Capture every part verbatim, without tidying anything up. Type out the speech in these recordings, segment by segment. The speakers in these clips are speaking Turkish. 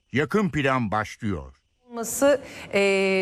Yakın Plan başlıyor. Olması e,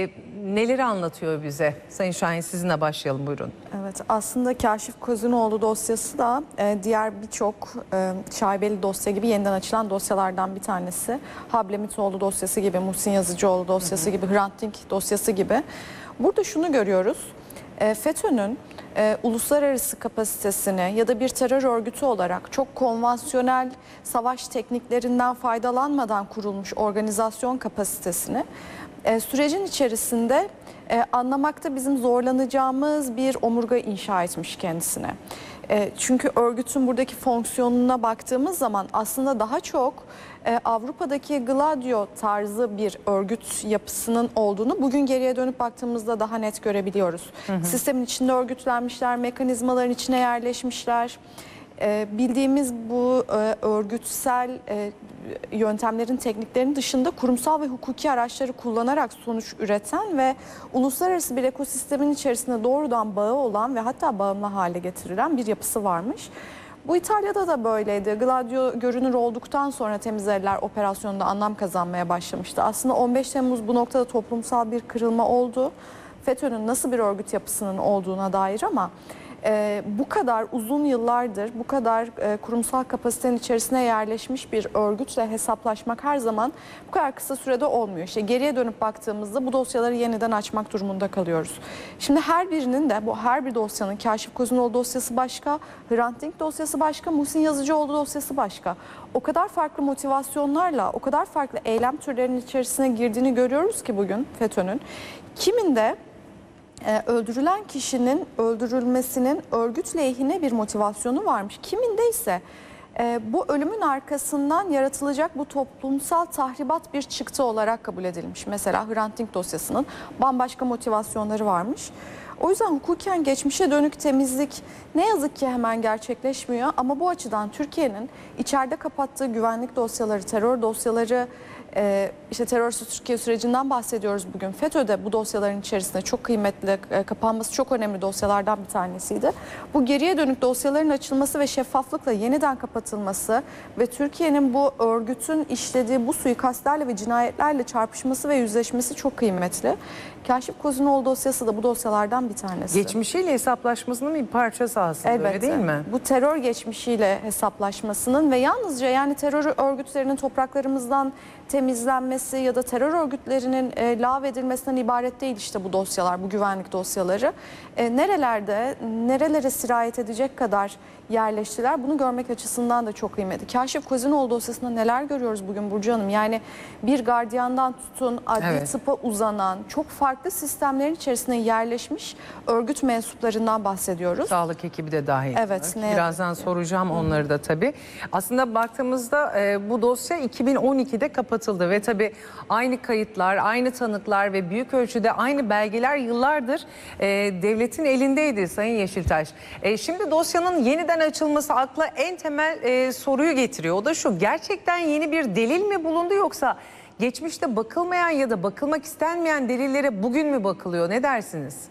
neleri anlatıyor bize? Sayın Şahin, sizinle başlayalım, buyurun. Evet, aslında Kaşif Kozinoğlu dosyası da e, diğer birçok e, şaibeli dosya gibi yeniden açılan dosyalardan bir tanesi. Hablemitoğlu dosyası gibi, Muhsin Yazıcıoğlu dosyası hı hı. gibi, Hrant Dink dosyası gibi. Burada şunu görüyoruz. E, FETÖ'nün e, uluslararası kapasitesini ya da bir terör örgütü olarak çok konvansiyonel savaş tekniklerinden faydalanmadan kurulmuş organizasyon kapasitesini e, sürecin içerisinde e, anlamakta bizim zorlanacağımız bir omurga inşa etmiş kendisine. E, çünkü örgütün buradaki fonksiyonuna baktığımız zaman aslında daha çok e, Avrupa'daki Gladio tarzı bir örgüt yapısının olduğunu bugün geriye dönüp baktığımızda daha net görebiliyoruz. Hı hı. Sistemin içinde örgütlenmişler, mekanizmaların içine yerleşmişler. E, bildiğimiz bu e, örgütsel e, yöntemlerin, tekniklerin dışında kurumsal ve hukuki araçları kullanarak sonuç üreten ve uluslararası bir ekosistemin içerisinde doğrudan bağı olan ve hatta bağımlı hale getirilen bir yapısı varmış. Bu İtalya'da da böyleydi. Gladio görünür olduktan sonra Temiz Eller operasyonunda anlam kazanmaya başlamıştı. Aslında on beş Temmuz bu noktada toplumsal bir kırılma oldu. FETÖ'nün nasıl bir örgüt yapısının olduğuna dair ama Ee, bu kadar uzun yıllardır bu kadar e, kurumsal kapasitenin içerisine yerleşmiş bir örgütle hesaplaşmak her zaman bu kadar kısa sürede olmuyor. İşte geriye dönüp baktığımızda bu dosyaları yeniden açmak durumunda kalıyoruz. Şimdi her birinin de bu her bir dosyanın Kaşif Kozinoğlu dosyası başka, Hrant Dink dosyası başka, Muhsin Yazıcıoğlu dosyası başka. O kadar farklı motivasyonlarla, o kadar farklı eylem türlerinin içerisine girdiğini görüyoruz ki bugün FETÖ'nün. Kiminde Ee, öldürülen kişinin öldürülmesinin örgüt lehine bir motivasyonu varmış. Kiminde ise e, bu ölümün arkasından yaratılacak bu toplumsal tahribat bir çıktı olarak kabul edilmiş. Mesela Hrant Dink dosyasının bambaşka motivasyonları varmış. O yüzden hukuken geçmişe dönük temizlik ne yazık ki hemen gerçekleşmiyor. Ama bu açıdan Türkiye'nin içeride kapattığı güvenlik dosyaları, terör dosyaları, Ee, işte terörsüz Türkiye sürecinden bahsediyoruz bugün. FETÖ'de bu dosyaların içerisinde çok kıymetli, e, kapanması çok önemli dosyalardan bir tanesiydi. Bu geriye dönük dosyaların açılması ve şeffaflıkla yeniden kapatılması ve Türkiye'nin bu örgütün işlediği bu suikastlerle ve cinayetlerle çarpışması ve yüzleşmesi çok kıymetli. Kaşif Kozinoğlu dosyası da bu dosyalardan bir tanesi. Geçmişiyle hesaplaşmasının bir parçası aslında, Elbette. öyle değil mi? Bu terör geçmişiyle hesaplaşmasının ve yalnızca yani terör örgütlerinin topraklarımızdan temizlenmesi ya da terör örgütlerinin e, lağvedilmesinden ibaret değil işte bu dosyalar, bu güvenlik dosyaları. E, nerelerde, nerelere sirayet edecek kadar yerleştiler, bunu görmek açısından da çok kıymetli. Kaşif Kozinoğlu dosyasında neler görüyoruz bugün Burcu Hanım? Yani bir gardiyandan tutun, adli evet. tıpa uzanan, çok farklı sistemlerin içerisine yerleşmiş örgüt mensuplarından bahsediyoruz. Sağlık ekibi de dahil. Evet. Ne Birazdan soracağım onları da tabii. Aslında baktığımızda e, bu dosya iki bin on ikide kapatıldı ve tabii aynı kayıtlar, aynı tanıklar ve büyük ölçüde aynı belgeler yıllardır e, devletin elindeydi Sayın Yeşiltaş. E, şimdi dosyanın yeniden açılması akla en temel e, soruyu getiriyor. O da şu: gerçekten yeni bir delil mi bulundu, yoksa geçmişte bakılmayan ya da bakılmak istenmeyen delillere bugün mü bakılıyor? Ne dersiniz?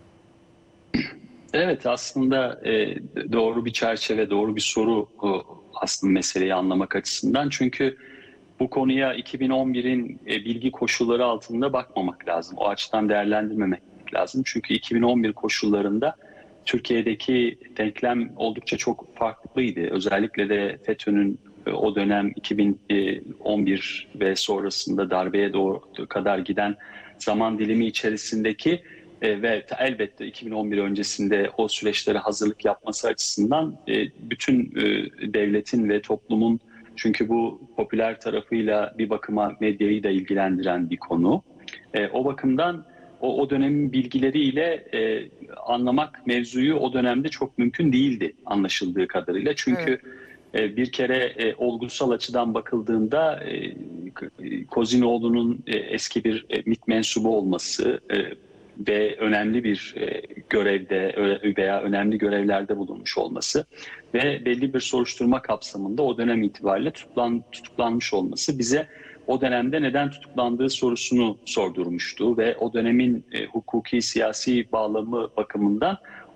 Evet, aslında e, doğru bir çerçeve, doğru bir soru o, aslında meseleyi anlamak açısından. Çünkü bu konuya iki bin on birin e, bilgi koşulları altında bakmamak lazım. O açıdan değerlendirmemek lazım. Çünkü iki bin on bir koşullarında Türkiye'deki denklem oldukça çok farklıydı. Özellikle de FETÖ'nün e, o dönem iki bin on bir ve sonrasında darbeye doğru kadar giden zaman dilimi içerisindeki E, ve elbette iki bin on bir öncesinde o süreçlere hazırlık yapması açısından e, bütün e, devletin ve toplumun, çünkü bu popüler tarafıyla bir bakıma medyayı da ilgilendiren bir konu. E, o bakımdan o, o dönemin bilgileriyle e, anlamak mevzuyu o dönemde çok mümkün değildi anlaşıldığı kadarıyla. Çünkü evet. e, bir kere e, olgusal açıdan bakıldığında e, Kozinoğlu'nun e, eski bir e, MİT mensubu olması e, ve önemli bir görevde veya önemli görevlerde bulunmuş olması ve belli bir soruşturma kapsamında o dönem itibariyle tutuklan, tutuklanmış olması bize o dönemde neden tutuklandığı sorusunu sordurmuştu ve o dönemin e, hukuki siyasi bağlamı bakımından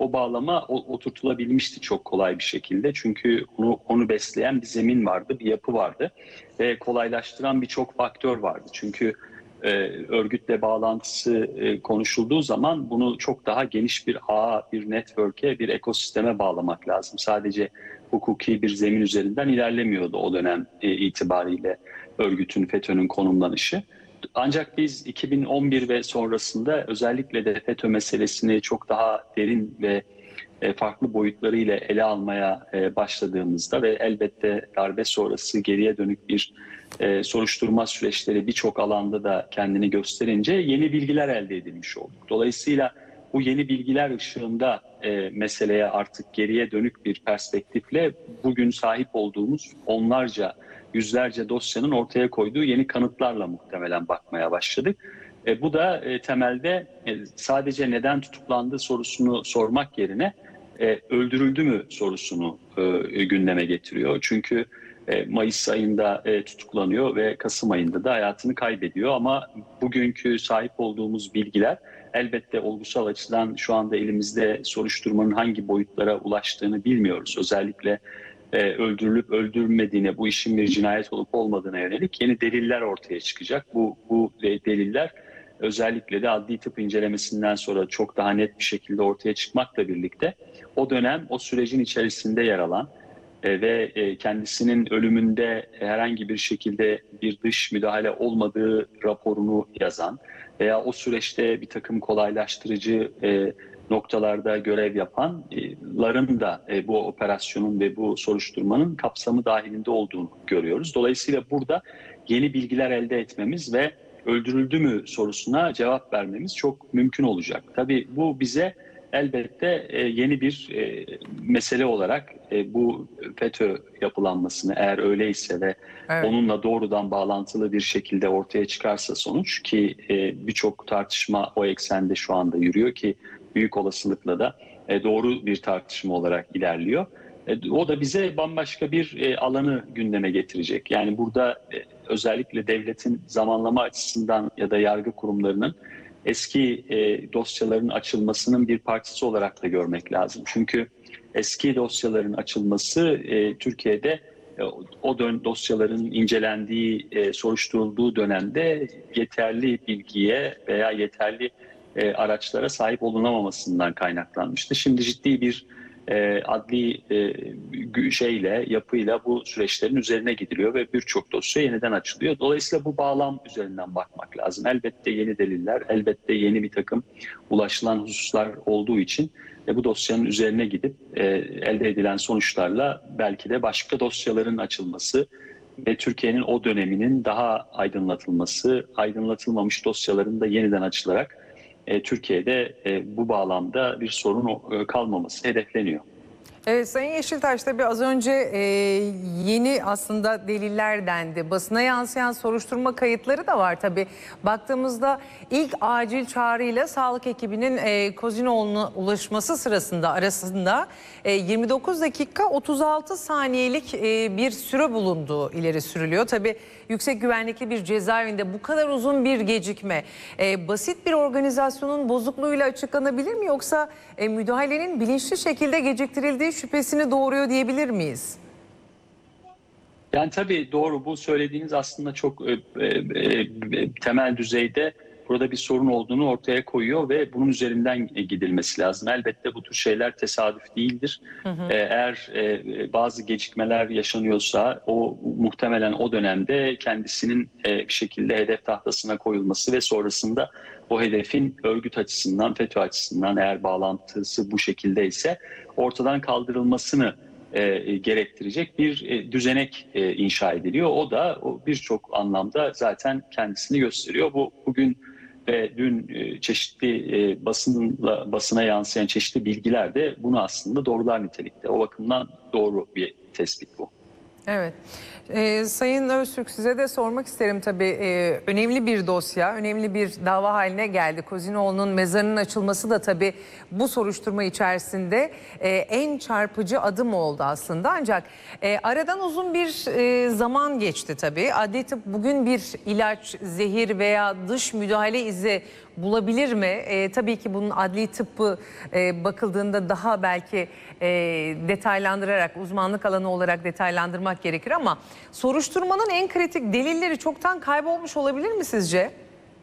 o bağlama o, oturtulabilmişti çok kolay bir şekilde. Çünkü onu, onu besleyen bir zemin vardı, bir yapı vardı ve kolaylaştıran birçok faktör vardı. Çünkü e, örgütle bağlantısı e, konuşulduğu zaman bunu çok daha geniş bir ağa, bir network'e, bir ekosisteme bağlamak lazım. Sadece hukuki bir zemin üzerinden ilerlemiyordu o dönem e, itibariyle örgütün, FETÖ'nün konumlanışı. Ancak biz iki bin on bir ve sonrasında özellikle de FETÖ meselesini çok daha derin ve farklı boyutlarıyla ele almaya başladığımızda ve elbette darbe sonrası geriye dönük bir soruşturma süreçleri birçok alanda da kendini gösterince yeni bilgiler elde edilmiş olduk. Dolayısıyla bu yeni bilgiler ışığında meseleye artık geriye dönük bir perspektifle bugün sahip olduğumuz onlarca, yüzlerce dosyanın ortaya koyduğu yeni kanıtlarla muhtemelen bakmaya başladık. E, bu da e, temelde e, sadece neden tutuklandı sorusunu sormak yerine e, öldürüldü mü sorusunu e, gündeme getiriyor. Çünkü e, Mayıs ayında e, tutuklanıyor ve Kasım ayında da hayatını kaybediyor. Ama bugünkü sahip olduğumuz bilgiler elbette olgusal açıdan şu anda elimizde soruşturmanın hangi boyutlara ulaştığını bilmiyoruz. Özellikle e, öldürülüp öldürülmediğine, bu işin bir cinayet olup olmadığına yönelik yeni deliller ortaya çıkacak. Bu, bu deliller özellikle de adli tıp incelemesinden sonra çok daha net bir şekilde ortaya çıkmakla birlikte o dönem o sürecin içerisinde yer alan e, ve e, kendisinin ölümünde herhangi bir şekilde bir dış müdahale olmadığı raporunu yazan veya o süreçte bir takım kolaylaştırıcı e, noktalarda görev yapanların da e, bu operasyonun ve bu soruşturmanın kapsamı dahilinde olduğunu görüyoruz. Dolayısıyla burada yeni bilgiler elde etmemiz ve öldürüldü mü sorusuna cevap vermemiz çok mümkün olacak. Tabii bu bize elbette e, yeni bir e, mesele olarak e, bu FETÖ yapılanmasını eğer öyleyse ve evet, onunla doğrudan bağlantılı bir şekilde ortaya çıkarsa sonuç ki e, birçok tartışma o eksende şu anda yürüyor ki büyük olasılıkla da e, doğru bir tartışma olarak ilerliyor. E, o da bize bambaşka bir e, alanı gündeme getirecek. Yani burada e, özellikle devletin zamanlama açısından ya da yargı kurumlarının eski e, dosyaların açılmasının bir parçası olarak da görmek lazım. Çünkü eski dosyaların açılması e, Türkiye'de e, o dön dosyaların incelendiği, e, soruşturulduğu dönemde yeterli bilgiye veya yeterli e, araçlara sahip olunamamasından kaynaklanmıştı. Şimdi ciddi bir e, adli e, şeyle, yapıyla bu süreçlerin üzerine gidiliyor ve birçok dosya yeniden açılıyor. Dolayısıyla bu bağlam üzerinden bakmak lazım. Elbette yeni deliller, elbette yeni bir takım ulaşılan hususlar olduğu için e, bu dosyanın üzerine gidip e, elde edilen sonuçlarla belki de başka dosyaların açılması ve Türkiye'nin o döneminin daha aydınlatılması, aydınlatılmamış dosyaların da yeniden açılarak E, Türkiye'de e, bu bağlamda bir sorun e, kalmaması hedefleniyor. Evet Sayın Yeşiltaş, tabii az önce e, yeni aslında deliller dendi. Basına yansıyan soruşturma kayıtları da var tabii. Baktığımızda ilk acil çağrıyla sağlık ekibinin e, Kozinoğlu'na ulaşması sırasında arasında e, yirmi dokuz dakika otuz altı saniyelik e, bir süre bulunduğu ileri sürülüyor. Tabii yüksek güvenlikli bir cezaevinde bu kadar uzun bir gecikme e, basit bir organizasyonun bozukluğuyla açıklanabilir mi? Yoksa e, müdahalenin bilinçli şekilde geciktirildiği şüphesini doğuruyor diyebilir miyiz? Yani tabii doğru, bu söylediğiniz aslında çok e, e, temel düzeyde burada bir sorun olduğunu ortaya koyuyor ve bunun üzerinden gidilmesi lazım. Elbette bu tür şeyler tesadüf değildir. Hı hı. Eğer e, bazı gecikmeler yaşanıyorsa o muhtemelen o dönemde kendisinin e, bir şekilde hedef tahtasına koyulması ve sonrasında o hedefin örgüt açısından, FETÖ açısından eğer bağlantısı bu şekildeyse ortadan kaldırılmasını e, gerektirecek bir e, düzenek e, inşa ediliyor. O da birçok anlamda zaten kendisini gösteriyor. Bu bugün ve dün e, çeşitli e, basınla basına yansıyan çeşitli bilgiler de bunu aslında doğrular nitelikte. O bakımdan doğru bir tespit bu. Evet. Ee, Sayın Öztürk, size de sormak isterim tabii. Ee, önemli bir dosya, önemli bir dava haline geldi. Kozinoğlu'nun mezarının açılması da tabii bu soruşturma içerisinde e, en çarpıcı adım oldu aslında. Ancak e, aradan uzun bir e, zaman geçti tabii. Adli tıp bugün bir ilaç, zehir veya dış müdahale izi bulabilir mi? E, tabii ki bunun adli tıbbı e, bakıldığında daha belki e, detaylandırarak, uzmanlık alanı olarak detaylandırmak gerekir ama soruşturmanın en kritik delilleri çoktan kaybolmuş olabilir mi sizce?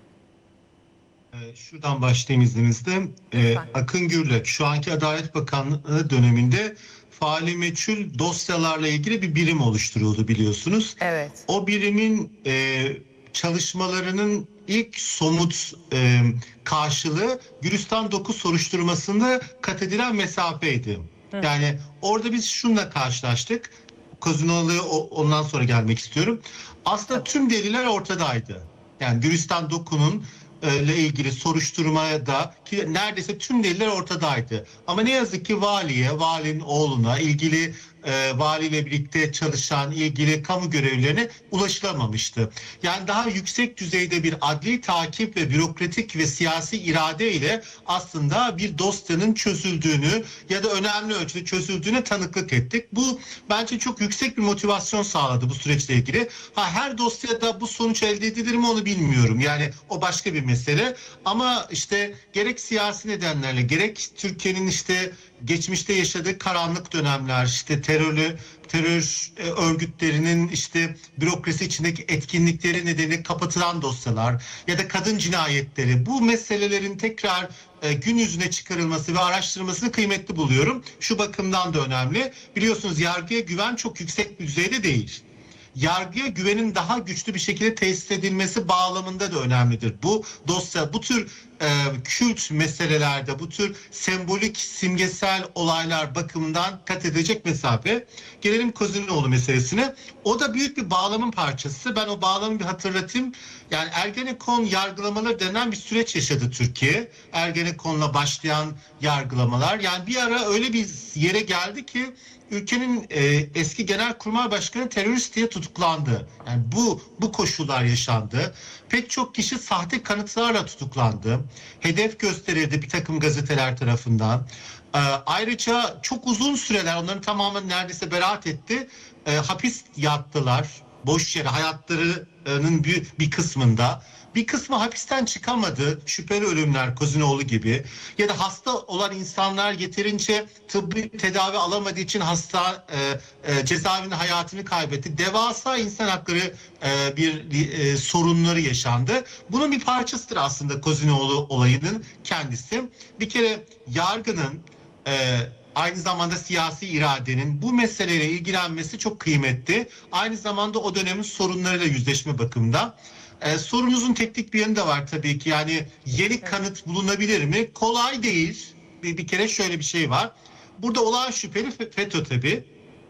Şuradan başlayayım izninizle. Ee, Akın Gürlek şu anki Adalet Bakanlığı döneminde faali meçhul dosyalarla ilgili bir birim oluşturuldu biliyorsunuz. Evet. O birimin e, çalışmalarının ilk somut e, karşılığı Gülistan dokuz soruşturmasında kat edilen mesafeydi. Hı. Yani orada biz şununla karşılaştık. Kozinoğlu'ya ondan sonra gelmek istiyorum. Aslında tüm deliller ortadaydı. Yani Gülistan dokuzun ile ilgili soruşturmaya da ki neredeyse tüm deliller ortadaydı. Ama ne yazık ki valiye, valinin oğluna, ilgili e, valiyle birlikte çalışan ilgili kamu görevlilerine ulaşılamamıştı. Yani daha yüksek düzeyde bir adli takip ve bürokratik ve siyasi irade ile aslında bir dosyanın çözüldüğünü ya da önemli ölçüde çözüldüğüne tanıklık ettik. Bu bence çok yüksek bir motivasyon sağladı bu süreçle ilgili. Ha, her dosyada bu sonuç elde edilir mi onu bilmiyorum. Yani o başka bir mesele. Ama işte gerek siyasi nedenlerle gerek Türkiye'nin işte geçmişte yaşadığı karanlık dönemler, işte terörlü terör örgütlerinin işte bürokrasi içindeki etkinlikleri nedeniyle kapatılan dosyalar ya da kadın cinayetleri, bu meselelerin tekrar e, gün yüzüne çıkarılması ve araştırılmasını kıymetli buluyorum. Şu bakımdan da önemli. Biliyorsunuz yargıya güven çok yüksek bir düzeyde değil. Yargıya güvenin daha güçlü bir şekilde tesis edilmesi bağlamında da önemlidir. Bu dosya, bu tür e, kült meselelerde, bu tür sembolik, simgesel olaylar bakımından kat edecek mesafe. Gelelim Kozinoğlu meselesine. O da büyük bir bağlamın parçası. Ben o bağlamı bir hatırlatayım. Yani Ergenekon yargılamaları denen bir süreç yaşadı Türkiye. Ergenekon'la başlayan yargılamalar. Yani bir ara öyle bir yere geldi ki ülkenin e, eski Genelkurmay Başkanı terörist diye tutuklandı. Yani bu bu koşullar yaşandı. Pek çok kişi sahte kanıtlarla tutuklandı. Hedef gösterildi bir takım gazeteler tarafından. E, ayrıca çok uzun süreler onların tamamen neredeyse beraat etti. E, hapis yattılar. Boş yere hayatlarının bir, bir kısmında. Bir kısmı hapisten çıkamadı. Şüpheli ölümler Kozinoğlu gibi. Ya da hasta olan insanlar yeterince tıbbi tedavi alamadığı için hasta e, e, cezaevinde hayatını kaybetti. Devasa insan hakları e, bir e, sorunları yaşandı. Bunun bir parçasıdır aslında Kozinoğlu olayının kendisi. Bir kere yargının e, aynı zamanda siyasi iradenin bu meseleyle ilgilenmesi çok kıymetli. Aynı zamanda o dönemin sorunlarıyla yüzleşme bakımından. Ee, sorunuzun teknik bir yanı da var tabii ki. Yani yeni kanıt bulunabilir mi? Kolay değil. Bir, bir kere şöyle bir şey var. Burada olağan şüpheli FETÖ tabii.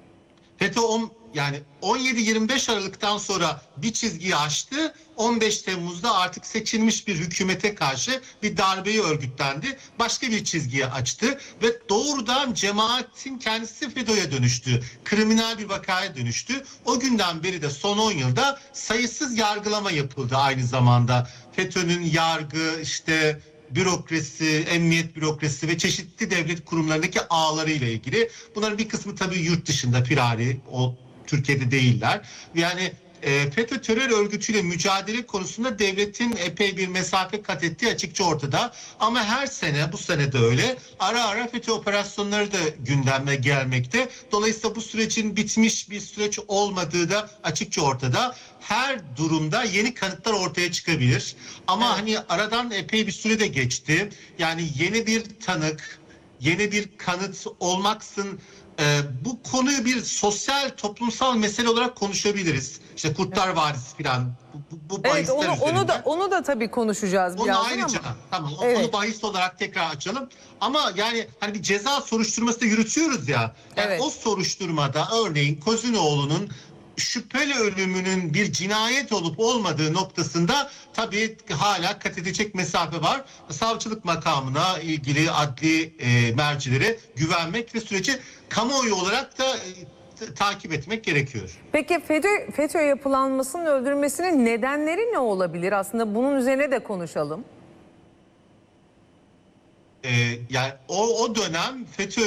FETÖ on, yani on yedi yirmi beş Aralık'tan sonra bir çizgiyi aştı. on beş Temmuz'da artık seçilmiş bir hükümete karşı bir darbeyi örgütlendi. Başka bir çizgiyi açtı ve doğrudan cemaatin kendisi FETÖ'ye dönüştü. Kriminal bir vakaya dönüştü. O günden beri de son on yılda sayısız yargılama yapıldı aynı zamanda. FETÖ'nün yargı, işte bürokrasi, emniyet bürokrasi ve çeşitli devlet kurumlarındaki ağları ile ilgili. Bunların bir kısmı tabii yurt dışında firari, o Türkiye'de değiller. Yani e, FETÖ terör örgütüyle mücadele konusunda devletin epey bir mesafe kat ettiği açıkça ortada. Ama her sene, bu sene de öyle, ara ara FETÖ operasyonları da gündeme gelmekte. Dolayısıyla bu sürecin bitmiş bir süreç olmadığı da açıkça ortada. Her durumda yeni kanıtlar ortaya çıkabilir. Ama evet, hani aradan epey bir süre de geçti. Yani yeni bir tanık, yeni bir kanıt olmaksın e, bu konuyu bir sosyal, toplumsal mesele olarak konuşabiliriz. İşte Kurtlar Vadisi falan. Bu, bu, bu evet, onu, üzerinden. onu da onu da tabii konuşacağız onu birazdan ayrıca, ama. Tamam, evet, onu bahis olarak tekrar açalım. Ama yani hani bir ceza soruşturması da yürütüyoruz ya. Yani evet, o soruşturmada örneğin Kozinoğlu'nun şüpheli ölümünün bir cinayet olup olmadığı noktasında tabii hala kat edecek mesafe var. Savcılık makamına ilgili adli e, mercilere güvenmek ve süreci kamuoyu olarak da e, takip etmek gerekiyor. Peki FETÖ, FETÖ yapılanmasının, öldürmesinin nedenleri ne olabilir? Aslında bunun üzerine de konuşalım. E, e, yani o, o dönem FETÖ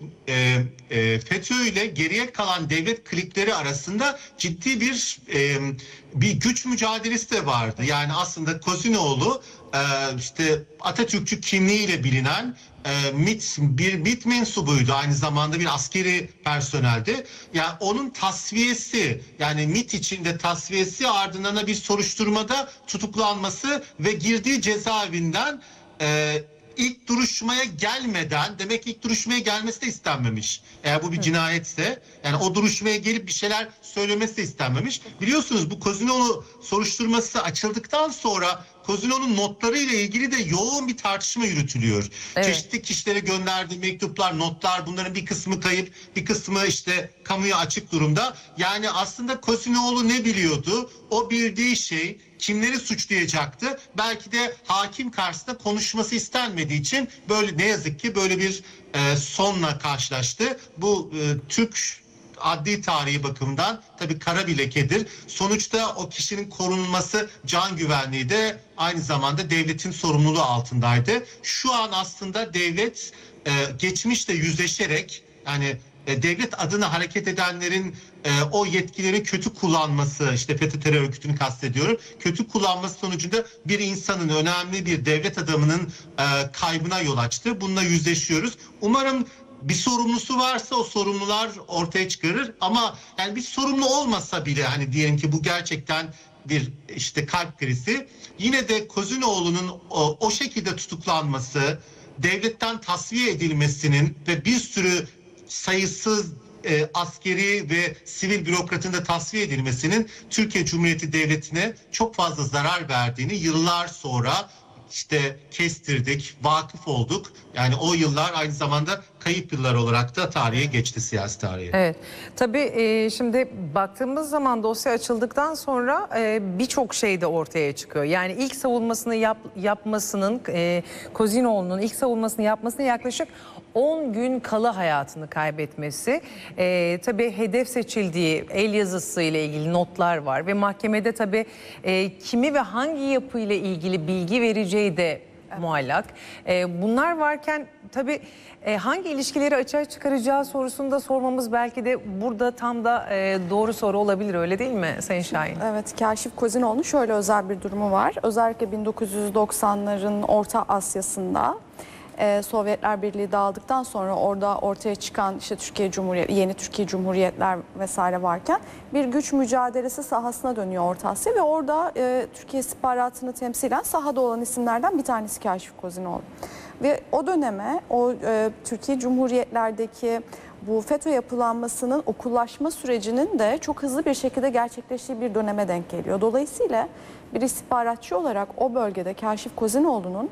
e, e, FETÖ ile geriye kalan devlet klikleri arasında ciddi bir e, bir güç mücadelesi de vardı. Yani aslında Kozinoğlu e, işte Atatürkçü kimliğiyle bilinen e, MİT bir MİT mensubuydu, aynı zamanda bir askeri personeldi. Yani onun tasfiyesi, yani MİT içinde tasfiyesi, ardından da bir soruşturmada tutuklanması ve girdiği cezaevinden e, ilk duruşmaya gelmeden, demek ilk duruşmaya gelmesi de istenmemiş. Eğer bu bir cinayetse, yani o duruşmaya gelip bir şeyler söylemesi de istenmemiş. Biliyorsunuz bu Kozinoğlu soruşturması açıldıktan sonra Kozinoğlu'nun notları ile ilgili de yoğun bir tartışma yürütülüyor. Evet. Çeşitli kişilere gönderdiği mektuplar, notlar, bunların bir kısmı kayıp, bir kısmı işte kamuya açık durumda. Yani aslında Kozinoğlu ne biliyordu? O bildiği şey kimleri suçlayacaktı? Belki de hakim karşısında konuşması istenmediği için böyle, ne yazık ki böyle bir e, sonla karşılaştı. Bu e, Türk adli tarihi bakımından tabii kara bir lekedir. Sonuçta o kişinin korunması, can güvenliği de aynı zamanda devletin sorumluluğu altındaydı. Şu an aslında devlet e, geçmişle yüzleşerek, yani e, devlet adına hareket edenlerin e, o yetkileri kötü kullanması, işte FETÖ terör örgütünü kastediyorum, kötü kullanması sonucunda bir insanın, önemli bir devlet adamının e, kaybına yol açtı. Bununla yüzleşiyoruz. Umarım bir sorumlusu varsa o sorumlular ortaya çıkarır, ama yani bir sorumlu olmasa bile, hani diyelim ki bu gerçekten bir işte kalp krizi, yine de Kozinoğlu'nun o, o şekilde tutuklanması, devletten tasfiye edilmesinin ve bir sürü sayısız e, askeri ve sivil bürokratın da tasfiye edilmesinin Türkiye Cumhuriyeti Devleti'ne çok fazla zarar verdiğini yıllar sonra işte kestirdik, vakıf olduk. Yani o yıllar aynı zamanda kayıp yıllar olarak da tarihe geçti, siyasi tarihe. Evet. Tabii e, şimdi baktığımız zaman dosya açıldıktan sonra e, birçok şey de ortaya çıkıyor. Yani ilk savunmasını yap, yapmasının, e, Kozinoğlu'nun ilk savunmasını yapmasına yaklaşık on gün kala hayatını kaybetmesi. E, tabii hedef seçildiği el yazısı ile ilgili notlar var ve mahkemede tabii e, kimi ve hangi yapıyla ilgili bilgi vereceği de muallak. E, bunlar varken tabii e, hangi ilişkileri açığa çıkaracağı sorusunu da sormamız belki de burada tam da e, doğru soru olabilir, öyle değil mi Sayın Şahin? Evet, Kaşif Kozinoğlu'nun şöyle özel bir durumu var. Özellikle bin dokuz yüz doksanların Orta Asya'sında Ee, Sovyetler Birliği dağıldıktan sonra orada ortaya çıkan işte Türkiye Cumhuriyeti, yeni Türkiye Cumhuriyetler vesaire varken bir güç mücadelesi sahasına dönüyor Orta Asya ve orada e, Türkiye istihbaratını temsilen sahada olan isimlerden bir tanesi Kaşif Kozinoğlu. Ve o döneme, o e, Türkiye Cumhuriyetlerdeki bu FETÖ yapılanmasının okullaşma sürecinin de çok hızlı bir şekilde gerçekleştiği bir döneme denk geliyor. Dolayısıyla bir istihbaratçı olarak o bölgede Kaşif Kozinoğlu'nun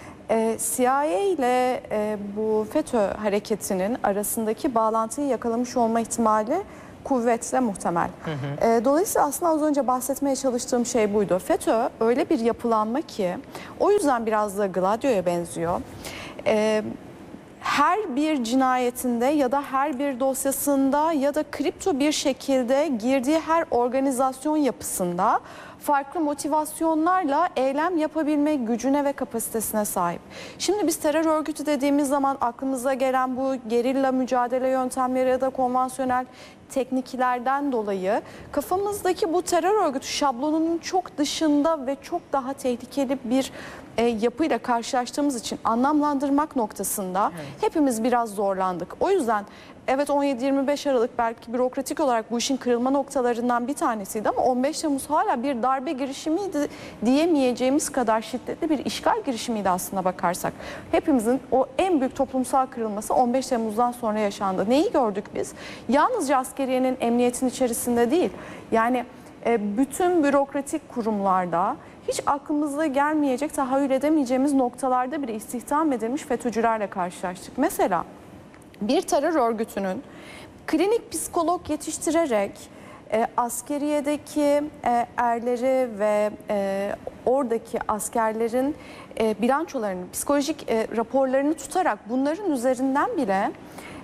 E, C I A ile e, bu FETÖ hareketinin arasındaki bağlantıyı yakalamış olma ihtimali kuvvetle muhtemel. Hı hı. E, dolayısıyla aslında az önce bahsetmeye çalıştığım şey buydu. FETÖ öyle bir yapılanma ki, o yüzden biraz da Gladio'ya benziyor. E, her bir cinayetinde ya da her bir dosyasında ya da kripto bir şekilde girdiği her organizasyon yapısında farklı motivasyonlarla eylem yapabilme gücüne ve kapasitesine sahip. Şimdi biz terör örgütü dediğimiz zaman aklımıza gelen bu gerilla mücadele yöntemleri ya da konvansiyonel tekniklerden dolayı kafamızdaki bu terör örgütü şablonunun çok dışında ve çok daha tehlikeli bir e, yapıyla karşılaştığımız için anlamlandırmak noktasında evet, hepimiz biraz zorlandık. O yüzden evet, on yedi yirmi beş Aralık belki bürokratik olarak bu işin kırılma noktalarından bir tanesiydi, ama on beş Temmuz hala bir darbe girişimiydi diyemeyeceğimiz kadar şiddetli bir işgal girişimiydi aslına bakarsak. Hepimizin o en büyük toplumsal kırılması on beş Temmuz'dan sonra yaşandı. Neyi gördük biz? Yalnızca askeriyenin emniyetin içerisinde değil, yani e, bütün bürokratik kurumlarda hiç aklımıza gelmeyecek, tahayyül edemeyeceğimiz noktalarda bile istihdam edilmiş FETÖ'cülerle karşılaştık. Mesela bir terör örgütünün klinik psikolog yetiştirerek e, askeriyedeki e, erleri ve e, oradaki askerlerin e, bilançolarını, psikolojik e, raporlarını tutarak bunların üzerinden bile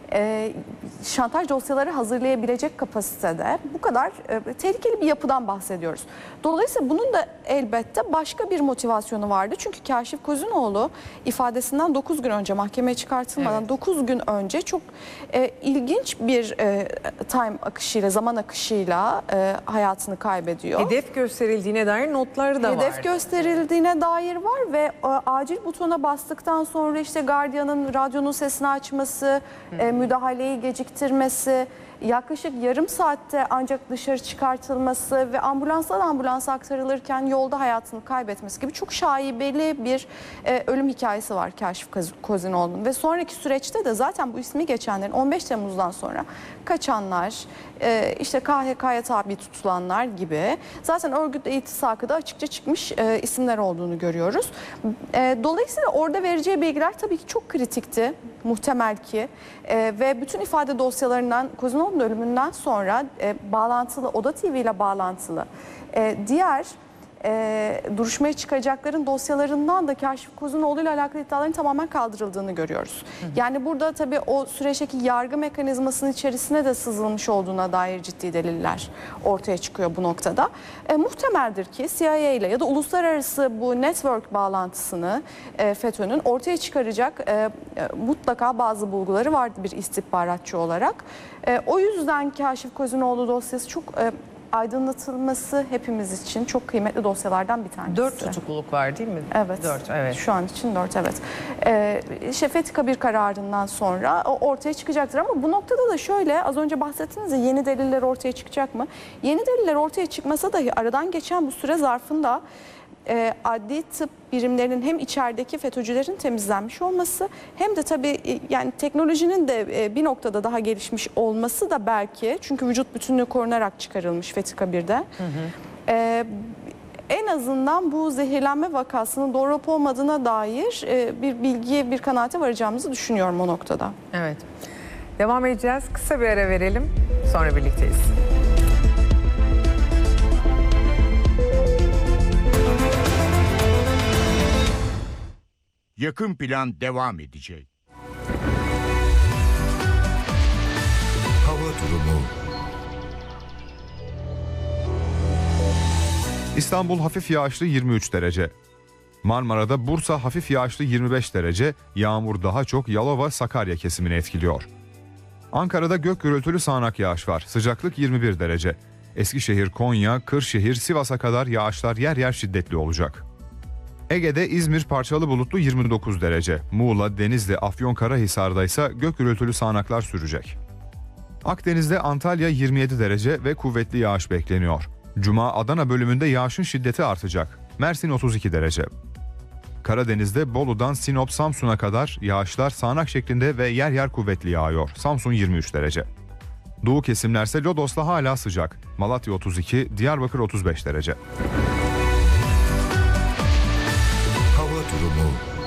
e, şantaj dosyaları hazırlayabilecek kapasitede bu kadar e, tehlikeli bir yapıdan bahsediyoruz. Dolayısıyla bunun da elbette başka bir motivasyonu vardı. Çünkü Kaşif Kozunoğlu ifadesinden dokuz gün önce, mahkemeye çıkartılmadan Evet. dokuz gün önce çok e, ilginç bir e, time akışıyla, zaman akışıyla e, hayatını kaybediyor. Hedef gösterildiğine dair notları da var. Hedef gösterildiğine dair var ve e, acil butona bastıktan sonra işte gardiyanın radyonun sesini açması, e, müdahaleyi geciktirmesi, yaklaşık yarım saatte ancak dışarı çıkartılması ve ambulanstan ambulansa aktarılırken yolda hayatını kaybetmesi gibi çok şaibeli bir e, ölüm hikayesi var Kaşif Kozunoğlu'nun. Ve sonraki süreçte de zaten bu ismi geçenlerin on beş Temmuz'dan sonra kaçanlar, e, işte K H K'ya tabi tutulanlar gibi zaten örgütle iltisakı da açıkça çıkmış e, isimler olduğunu görüyoruz. E, dolayısıyla orada vereceği bilgiler tabii ki çok kritikti, muhtemel ki e, ve bütün ifade dosyalarından Kozunoğlu'nun ölümünden sonra e, bağlantılı, Oda T V ile bağlantılı e, diğer e, duruşmaya çıkacakların dosyalarından da Kaşif Kozunoğlu ile alakalı iddiaların tamamen kaldırıldığını görüyoruz. Hı hı. Yani burada tabii o süreçteki yargı mekanizmasının içerisine de sızılmış olduğuna dair ciddi deliller ortaya çıkıyor bu noktada. E, muhtemeldir ki C I A ile ya da uluslararası bu network bağlantısını e, FETÖ'nün ortaya çıkaracak e, e, mutlaka bazı bulguları vardı bir istihbaratçı olarak. E, o yüzden Kaşif Kozunoğlu dosyası çok e, aydınlatılması hepimiz için çok kıymetli dosyalardan bir tanesi. Dört tutukluluk var değil mi? Evet. Dört, evet. Şu an için dört, evet. Ee, işte Fethi Kabir kararından sonra o ortaya çıkacaktır ama bu noktada da şöyle, az önce bahsettiniz ya, yeni deliller ortaya çıkacak mı? Yeni deliller ortaya çıkmasa dahi aradan geçen bu süre zarfında e, adli tıp birimlerinin hem içerideki FETÖ'cülerin temizlenmiş olması hem de tabii e, yani teknolojinin de e, bir noktada daha gelişmiş olması da belki, çünkü vücut bütünlüğü korunarak çıkarılmış Fethi Kabir'de. Hı hı. E, en azından bu zehirlenme vakasının doğru olup olmadığına dair e, bir bilgiye, bir kanaate varacağımızı düşünüyorum o noktada. Evet. Devam edeceğiz. Kısa bir ara verelim. Sonra birlikteyiz. Yakın plan devam edecek. Hava durumu. İstanbul hafif yağışlı yirmi üç derece. Marmara'da Bursa hafif yağışlı yirmi beş derece, yağmur daha çok Yalova, Sakarya kesimini etkiliyor. Ankara'da gök gürültülü sağanak yağış var, sıcaklık yirmi bir derece. Eskişehir, Konya, Kırşehir, Sivas'a kadar yağışlar yer yer şiddetli olacak. Ege'de İzmir parçalı bulutlu yirmi dokuz derece, Muğla, Denizli, Afyonkarahisar'da ise gök gürültülü sağanaklar sürecek. Akdeniz'de Antalya yirmi yedi derece ve kuvvetli yağış bekleniyor. Cuma Adana bölümünde yağışın şiddeti artacak. Mersin otuz iki derece. Karadeniz'de Bolu'dan Sinop, Samsun'a kadar yağışlar sağanak şeklinde ve yer yer kuvvetli yağıyor. Samsun yirmi üç derece. Doğu kesimlerse Lodos'la hala sıcak. Malatya otuz iki, Diyarbakır otuz beş derece. Hava durumu.